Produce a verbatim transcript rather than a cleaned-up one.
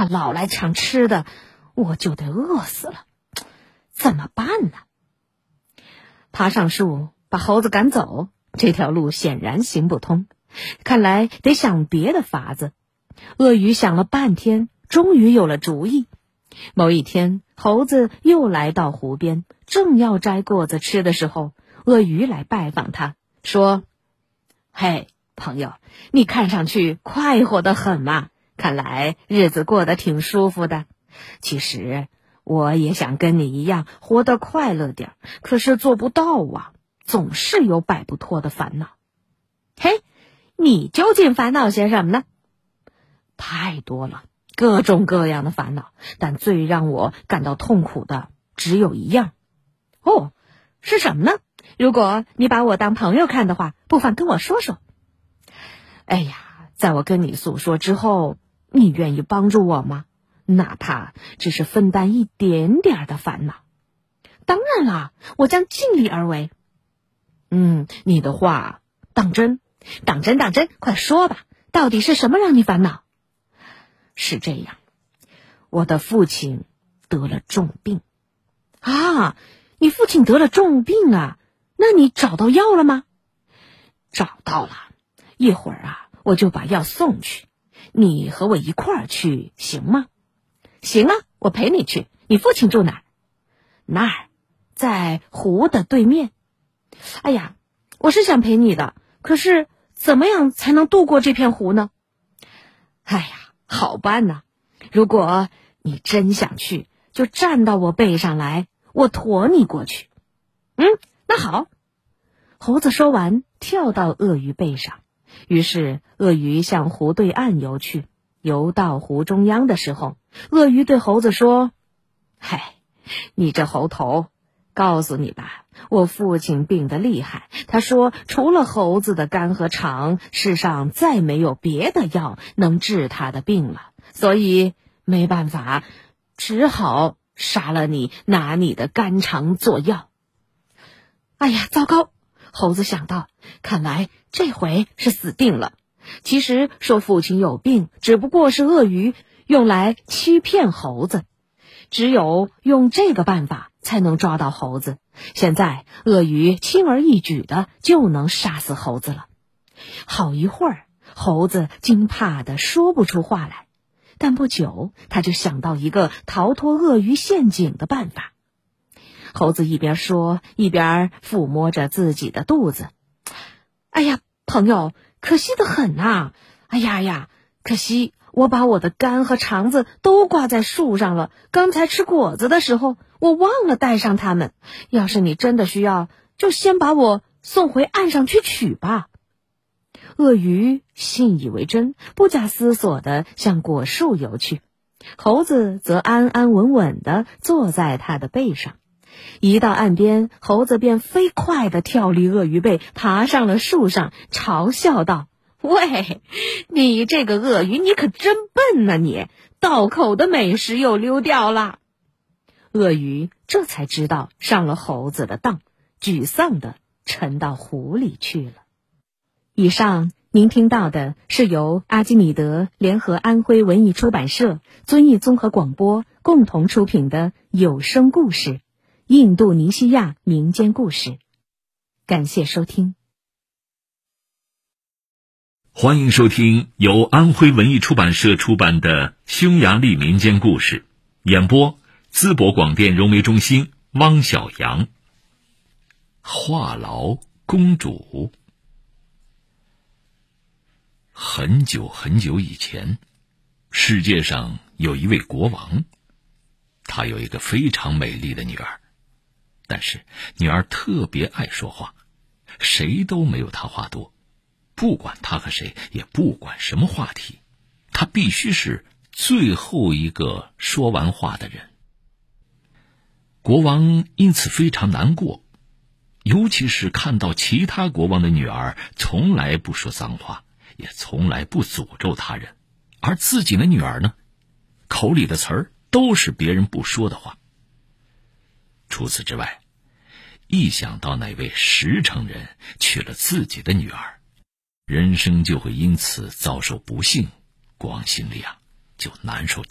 他老来抢吃的，我就得饿死了，怎么办呢？爬上树把猴子赶走，这条路显然行不通，看来得想别的法子。鳄鱼想了半天，终于有了主意。某一天，猴子又来到湖边，正要摘果子吃的时候，鳄鱼来拜访他，说：嘿，朋友，你看上去快活得很嘛，看来日子过得挺舒服的。其实我也想跟你一样活得快乐点，可是做不到啊，总是有摆不脱的烦恼。嘿，你究竟烦恼些什么呢？太多了，各种各样的烦恼，但最让我感到痛苦的只有一样。哦，是什么呢？如果你把我当朋友看的话，不妨跟我说说。哎呀，在我跟你诉说之后，你愿意帮助我吗？哪怕只是分担一点点的烦恼。当然啦，我将尽力而为。嗯，你的话当真？当真当真，快说吧，到底是什么让你烦恼？是这样，我的父亲得了重病。啊，你父亲得了重病啊？那你找到药了吗？找到了，一会儿啊，我就把药送去。你和我一块儿去行吗？行啊，我陪你去。你父亲住哪儿？那儿，在湖的对面。哎呀，我是想陪你的，可是怎么样才能渡过这片湖呢？哎呀，好办呐！如果你真想去，就站到我背上来，我驮你过去。嗯，那好。猴子说完，跳到鳄鱼背上。于是鳄鱼向湖对岸游去。游到湖中央的时候，鳄鱼对猴子说：嗨，你这猴头，告诉你吧，我父亲病得厉害，他说除了猴子的肝和肠，世上再没有别的药能治他的病了，所以没办法，只好杀了你，拿你的肝肠做药。哎呀，糟糕！猴子想到，看来这回是死定了。其实说父亲有病，只不过是鳄鱼用来欺骗猴子，只有用这个办法才能抓到猴子。现在鳄鱼轻而易举的就能杀死猴子了。好一会儿，猴子惊怕的说不出话来，但不久他就想到一个逃脱鳄鱼陷阱的办法。猴子一边说，一边抚摸着自己的肚子。哎呀，朋友，可惜得很呐！哎呀呀，可惜我把我的肝和肠子都挂在树上了，刚才吃果子的时候，我忘了带上它们。要是你真的需要，就先把我送回岸上去取吧。鳄鱼信以为真，不假思索地向果树游去。猴子则安安稳稳地坐在它的背上。一到岸边，猴子便飞快地跳离鳄鱼背，爬上了树上，嘲笑道：喂，你这个鳄鱼，你可真笨啊你，道口的美食又溜掉了。鳄鱼这才知道上了猴子的当，沮丧地沉到湖里去了。以上您听到的是由阿基米德联合安徽文艺出版社、遵义综合广播共同出品的有声故事《印度尼西亚民间故事》。感谢收听。 欢迎收听由安徽文艺出版社出版的匈牙利民间故事，演播淄博广电融媒中心汪小阳。话痨公主。很久很久以前，世界上有一位国王，他有一个非常美丽的女儿，但是女儿特别爱说话，谁都没有她话多，不管她和谁，也不管什么话题，她必须是最后一个说完话的人。国王因此非常难过，尤其是看到其他国王的女儿从来不说脏话，也从来不诅咒他人，而自己的女儿呢，口里的词儿都是别人不说的话。除此之外，一想到哪位实诚人娶了自己的女儿，人生就会因此遭受不幸，国王心里啊就难受